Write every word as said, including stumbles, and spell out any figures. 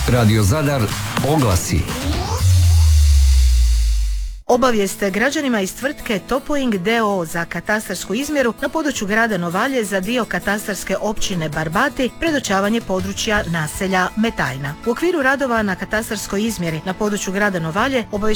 Radio Zadar oglasi. Obavijest građanima iz tvrtke Topoing d o o za katastarsku izmjeru na području grada Novalje za dio katastarske općine Barbati, predočavanje područja naselja Metajna. U okviru radova na katastarskoj izmjeri na području grada Novalje obavješćivanje